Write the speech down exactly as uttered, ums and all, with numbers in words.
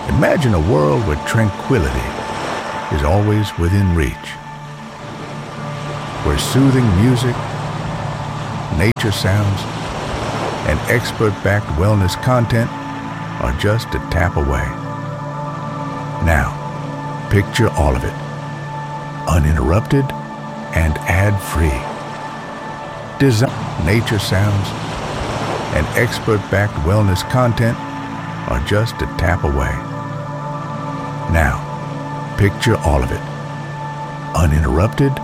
Imagine a world where tranquility is always within reach, where soothing music, nature sounds, and expert-backed wellness content are just a tap away. Now, picture all of it, uninterrupted and ad-free. Design, nature sounds, and expert-backed wellness content are just a tap away. Now, picture all of it, uninterrupted